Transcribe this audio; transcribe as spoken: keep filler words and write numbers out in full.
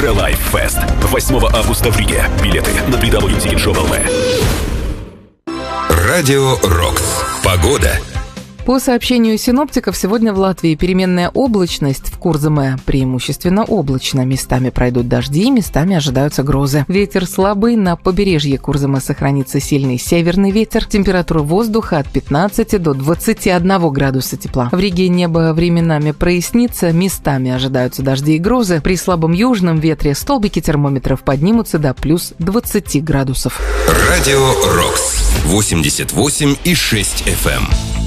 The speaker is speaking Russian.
Агролайф Фест. восьмого августа в Риге. Билеты на дабл ю дабл ю дабл ю точка тикет шоп точка эл ви. Радио Рокс. Погода. По сообщению синоптиков, сегодня в Латвии переменная облачность, в Курзаме преимущественно облачно. Местами пройдут дожди, местами ожидаются грозы. Ветер слабый, на побережье Курзаме сохранится сильный северный ветер. Температура воздуха от пятнадцати до двадцати одного градуса тепла. В Риге небо временами прояснится, местами ожидаются дожди и грозы. При слабом южном ветре столбики термометров поднимутся до плюс двадцати градусов. Радио Рокс. восемьдесят восемь и шесть эф эм.